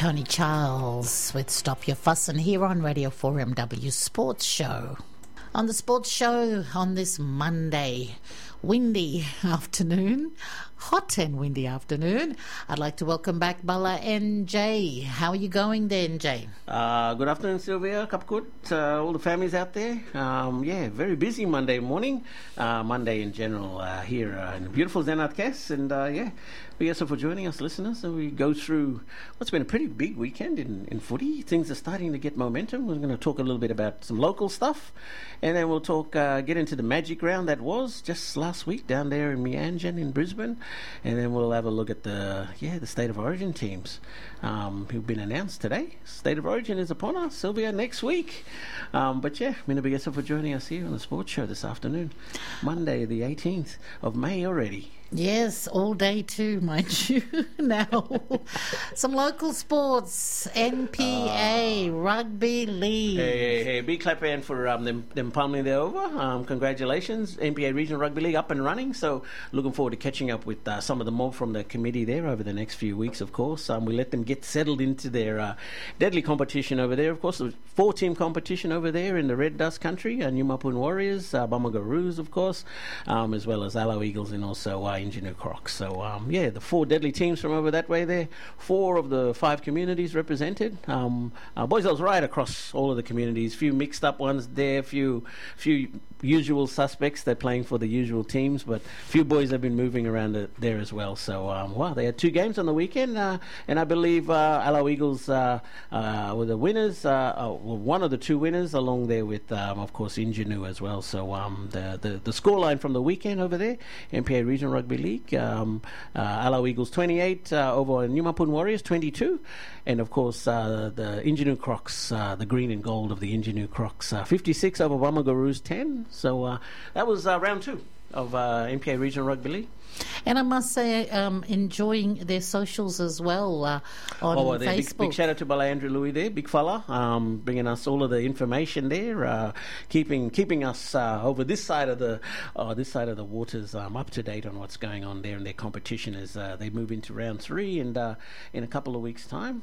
Tony Charles with Stop Your Fussin' here on Radio 4MW Sports Show. On the Sports Show on this Monday, windy afternoon, hot and windy afternoon, I'd like to welcome back Bala NJ. How are you going there, NJ? Good afternoon, Sylvia. Kapkut, all the families out there. Very busy Monday morning. Monday in general here in the beautiful Zenat Kes. And BSO for joining us, listeners. And we go through what's been a pretty big weekend in footy. Things are starting to get momentum. We're going to talk a little bit about some local stuff. And then we'll get into the magic round that was just last week down there in Meanjin in Brisbane. And then we'll have a look at the State of Origin teams who've been announced today. State of Origin is upon us, Sylvia, next week. Mina BSO for joining us here on the Sports Show this afternoon. Monday, the 18th of May already. Yes, all day too, mind you. Now, some local sports, NPA, Rugby League. Hey, big clap hand for them pummeling there over. Congratulations, NPA Regional Rugby League up and running. So looking forward to catching up with some of the mob from the committee there over the next few weeks, of course. We let them get settled into their deadly competition over there. Of course, the 4-team competition over there in the Red Dust Country, Numapun Warriors, Bamagaroos, of course, as well as Allo Eagles and also Ingenuity Crocs. So, the 4 deadly teams from over that way there. 4 of the 5 communities represented. Boys, I was right across all of the communities. Few mixed up ones there, few usual suspects. They're playing for the usual teams, but few boys have been moving around there as well. So, they had 2 games on the weekend, and I believe Allo Eagles were the winners, one of the 2 winners, along there with, of course, Ingenuity as well. So, the scoreline from the weekend over there, NPA Regional Rugby League, Allo Eagles 28 over Numapun Warriors 22, and of course the Ingenuity Crocs, the green and gold of the Ingenuity Crocs, 56 over Bamagaroos 10. So that was round 2 of NPA Regional Rugby League. And I must say, enjoying their socials as well on Facebook. Big shout out to Bala Andrew Louis there, big fella, bringing us all of the information there, keeping us over this side of the waters up to date on what's going on there in their competition as they move into round 3. And in a couple of weeks' time,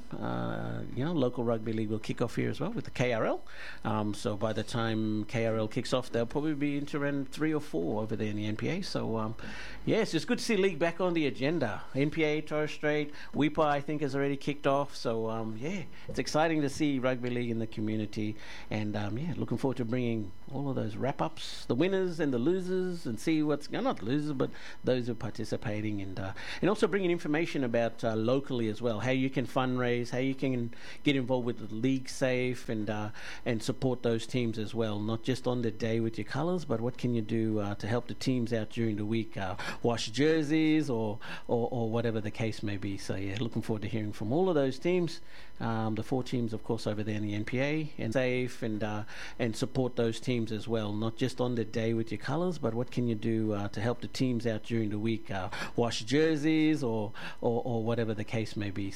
local rugby league will kick off here as well with the KRL. So by the time KRL kicks off, they'll probably be into round 3 or 4 over there in the NPA. So yes, it's good to see league back on the agenda. NPA, Torres Strait, WIPA, I think, has already kicked off. So, it's exciting to see rugby league in the community. And, looking forward to bringing all of those wrap-ups, the winners and the losers, and see not losers, but those who are participating. And also bringing information about locally as well, how you can fundraise, how you can get involved with the League Safe and support those teams as well. Not just on the day with your colours, but what can you do to help the teams out during the week, wash jerseys or whatever the case may be. So looking forward to hearing from all of those teams, the 4 teams of course over there in the NPA, and safe and support those teams as well, not just on the day with your colours, but what can you do to help the teams out during the week, wash jerseys or whatever the case may be.